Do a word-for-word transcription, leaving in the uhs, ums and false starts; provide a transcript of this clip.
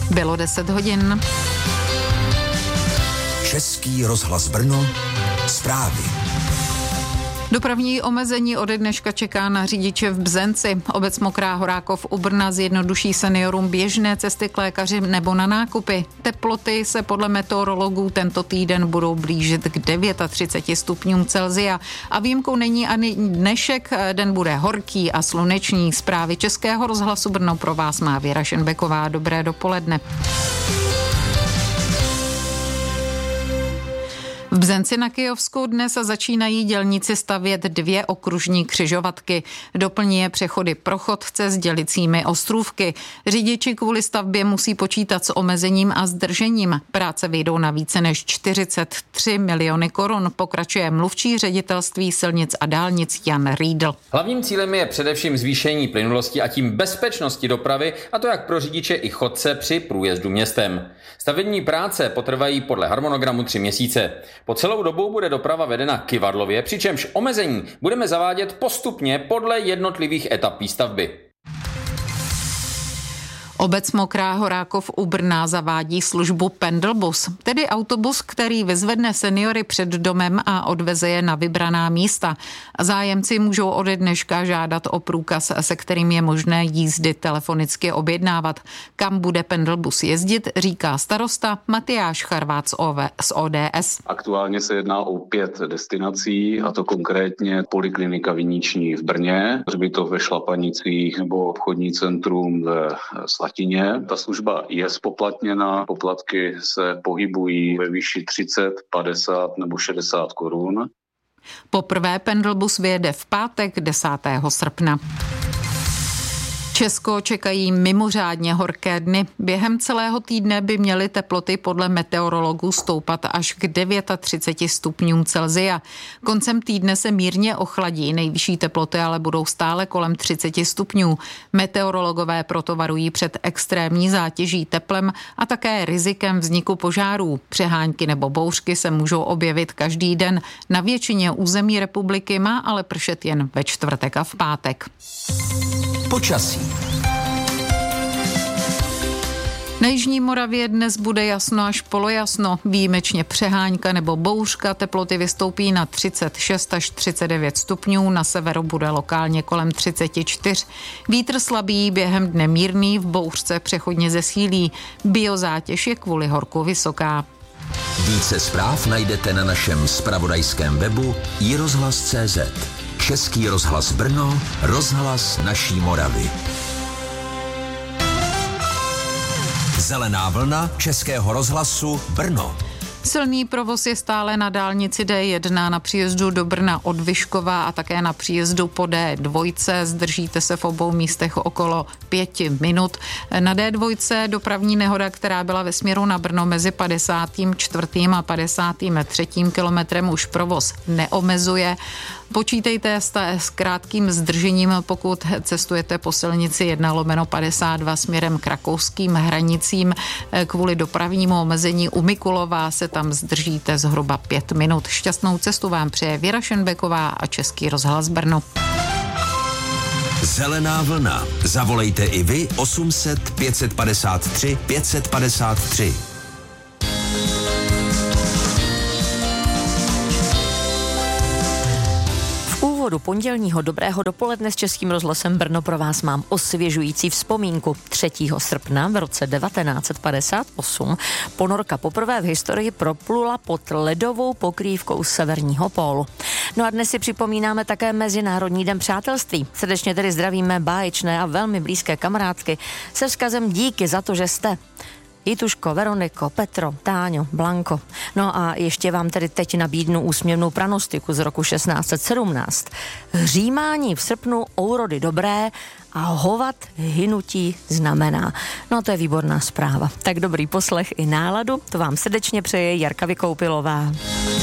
Bylo deset hodin. Český rozhlas Brno, zprávy. Dopravní omezení ode dneška čeká na řidiče v Bzenci. Obec Mokrá Horákov u Brna zjednoduší seniorům běžné cesty k lékaři nebo na nákupy. Teploty se podle meteorologů tento týden budou blížit k třiceti devíti stupňům Celsia. A výjimkou není ani dnešek, den bude horký a sluneční. Zprávy Českého rozhlasu Brno pro vás má Věra Šenbeková. Dobré dopoledne. V Bzenci na Kyjovsku dnes začínají dělníci stavět dvě okružní křižovatky. Doplní je přechody pro chodce s dělicími ostrůvky. Řidiči kvůli stavbě musí počítat s omezením a zdržením. Práce vyjdou na více než čtyřicet tři miliony korun, pokračuje mluvčí ředitelství silnic a dálnic Jan Riedl. Hlavním cílem je především zvýšení plynulosti a tím bezpečnosti dopravy, a to jak pro řidiče i chodce při průjezdu městem. Stavební práce potrvají podle harmonogramu tři měsíce. Po celou dobu bude doprava vedena kyvadlově, přičemž omezení budeme zavádět postupně podle jednotlivých etap výstavby. Obec Mokrá Horákov u Brna zavádí službu Pendelbus, tedy autobus, který vyzvedne seniory před domem a odveze je na vybraná místa. Zájemci můžou ode dneška žádat o průkaz, se kterým je možné jízdy telefonicky objednávat. Kam bude Pendelbus jezdit, říká starosta Matyáš Charvát z O D S. Aktuálně se jedná o pět destinací, a to konkrétně poliklinika Viniční v Brně, hřbitov ve Šlapanicích nebo obchodní centrum ve Slatině. Ta služba je spoplatněna, poplatky se pohybují ve výši třicet, padesát nebo šedesát korun. Poprvé Pendelbus vyjede v pátek desátého srpna. Česko čekají mimořádně horké dny. Během celého týdne by měly teploty podle meteorologů stoupat až k třiceti devíti stupňům Celsia. Koncem týdne se mírně ochladí, nejvyšší teploty ale budou stále kolem třiceti stupňů. Meteorologové proto varují před extrémní zátěží teplem a také rizikem vzniku požárů. Přehánky nebo bouřky se můžou objevit každý den. Na většině území republiky má ale pršet jen ve čtvrtek a v pátek. Počasí. Na jižní Moravě dnes bude jasno až polojasno, výjimečně přehánka nebo bouřka, teploty vystoupí na třicet šest až třicet devět stupňů, na severu bude lokálně kolem třicet čtyři. Vítr slabý, během dne mírný, v bouřce přechodně zesílí. Biozátěž je kvůli horku vysoká. Více zpráv najdete na našem zpravodajském webu i rozhlas tečka cé zet. Český rozhlas Brno, rozhlas naší Moravy. Zelená vlna Českého rozhlasu Brno. Silný provoz je stále na dálnici D jedna na příjezdu do Brna od Vyškova a také na příjezdu po D dva. Zdržíte se v obou místech okolo pěti minut. Na D dva dopravní nehoda, která byla ve směru na Brno mezi padesátým čtvrtým a padesátým třetím kilometrem, už provoz neomezuje. Počítejte s krátkým zdržením, pokud cestujete po silnici jedna lomeno padesát dva směrem k rakouským hranicím. Kvůli dopravnímu omezení u Mikulova se tam zdržíte zhruba pět minut. Šťastnou cestu vám přeje Věra Šenbeková a Český rozhlas Brno. Zelená vlna. Zavolejte i vy osm set pět set padesát tři pět set padesát tři. Do pondělního dobrého dopoledne s Českým rozhlasem Brno pro vás mám osvěžující vzpomínku. třetího srpna v roce devatenáct set padesát osm ponorka poprvé v historii proplula pod ledovou pokrývkou severního pólu. No a dnes si připomínáme také Mezinárodní den přátelství. Srdečně tedy zdravíme báječné a velmi blízké kamarádky se vzkazem díky za to, že jste. Jituško, Veroniko, Petro, Táňo, Blanko. No a ještě vám tedy teď nabídnu úsměvnou pranostiku z roku šestnáct set sedmnáct. Hřímání v srpnu úrody dobré a hovat hynutí znamená. No a to je výborná zpráva. Tak dobrý poslech i náladu, to vám srdečně přeje Jarka Vykoupilová.